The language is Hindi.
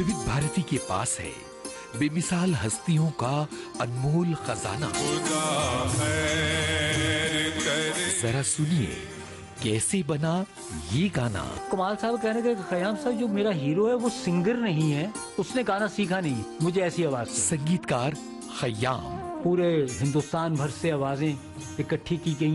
विविध भारती के पास है बेमिसाल हस्तियों का अनमोल खजाना। जरा सुनिए कैसे बना ये गाना। कमाल साहब कहने के खयाम साहब जो मेरा हीरो है वो सिंगर नहीं है, उसने गाना सीखा नहीं, मुझे ऐसी आवाज से। संगीतकार खयाम। पूरे हिंदुस्तान भर से आवाजें इकट्ठी की गई।